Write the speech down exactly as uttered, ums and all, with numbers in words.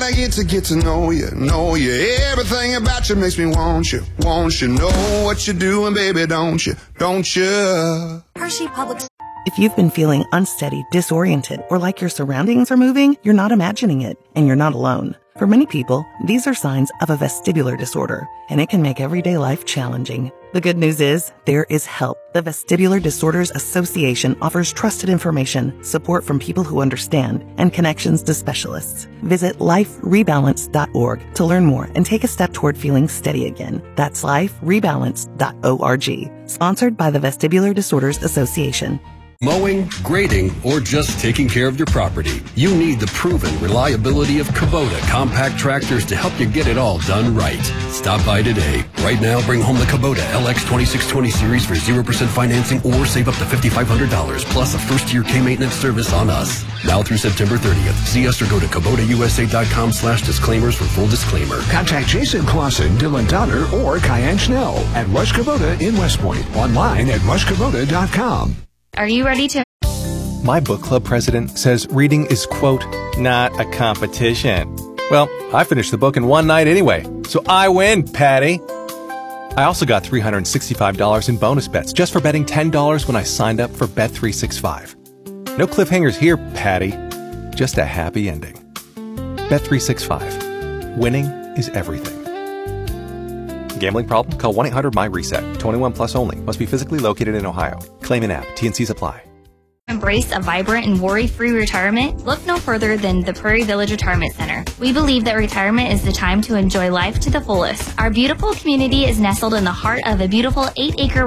I get to get to know you, know you. Everything about you makes me want you, want you. Know what you're doing, baby, don't you, don't you? Hershey Public. If you've been feeling unsteady, disoriented, or like your surroundings are moving, you're not imagining it, and you're not alone. For many people, these are signs of a vestibular disorder, and it can make everyday life challenging. The good news is, there is help. The Vestibular Disorders Association offers trusted information, support from people who understand, and connections to specialists. Visit life rebalance dot org to learn more and take a step toward feeling steady again. That's life rebalance dot org. Sponsored by the Vestibular Disorders Association. Mowing, grading, or just taking care of your property. You need the proven reliability of Kubota compact tractors to help you get it all done right. Stop by today. Right now, bring home the Kubota L X twenty-six twenty series for zero percent financing or save up to five thousand five hundred dollars plus a first-year K-maintenance service on us. Now through September thirtieth. See us or go to Kubota U S A dot com slash disclaimers for full disclaimer. Contact Jason Clausen, Dylan Donner, or Kyan Schnell at Rush Kubota in West Point. Online at rush kubota dot com. Are you ready to... My book club president says reading is, quote, not a competition. Well, I finished the book in one night anyway, so I win, Patty. I also got three hundred sixty-five dollars in bonus bets just for betting ten dollars when I signed up for Bet three sixty-five. No cliffhangers here, Patty. Just a happy ending. Bet three sixty-five. Winning is everything. Gambling problem? Call one eight hundred my reset. twenty-one plus only. Must be physically located in Ohio. Claim in app. T N Cs apply. Embrace a vibrant and worry-free retirement? Look no further than the Prairie Village Retirement Center. We believe that retirement is the time to enjoy life to the fullest. Our beautiful community is nestled in the heart of a beautiful eight-acre